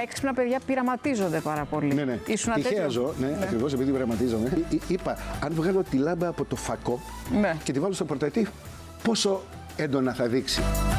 έξυπνα παιδιά πειραματίζονται πάρα πολύ. Ναι. Τυχαία ζω, ακριβώς επειδή πειραματίζομαι. Είπα, αν βγάλω τη λάμπα από το φακό και τη βάλω στο πορτατίφ, πόσο έντονα θα δείξει.